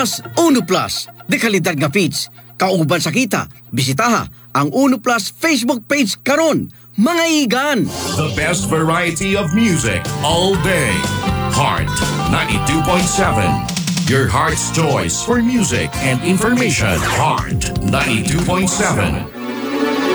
Plus, Uno Plus. De kalidad nga feeds. Kauban sa kita, bisitaha ang Uno Plus Facebook page karon. Mga igan! The best variety of music all day. Heart 92.7. Your heart's choice for music and information. Heart 92.7.